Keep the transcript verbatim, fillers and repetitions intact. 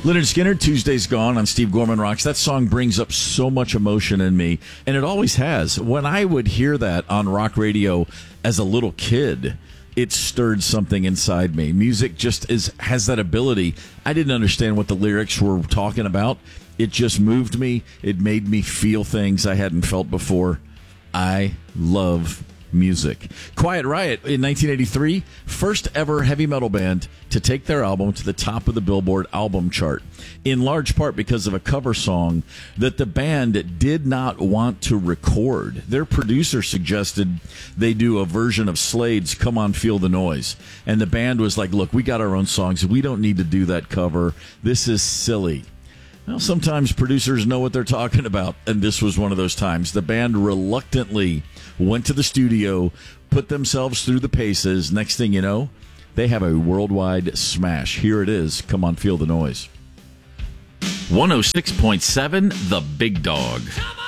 Lynyrd Skynyrd, Tuesday's Gone on Steve Gorman Rocks. That song brings up so much emotion in me, and it always has. When I would hear that on rock radio as a little kid, it stirred something inside me. Music just is has that ability. I didn't understand what the lyrics were talking about. It just moved me. It made me feel things I hadn't felt before. I love music. Quiet Riot in nineteen eighty-three, first ever heavy metal band to take their album to the top of the Billboard album chart, in large part because of a cover song that the band did not want to record. Their producer suggested they do a version of Slade's Come On Feel the Noise, and the band was like, look, we got our own songs. We don't need to do that cover. This is silly. Well, sometimes producers know what they're talking about, and this was one of those times. The band reluctantly went to the studio, put themselves through the paces. Next thing you know, they have a worldwide smash. Here it is. Come On, Feel the Noise. one oh six point seven, The Big Dog.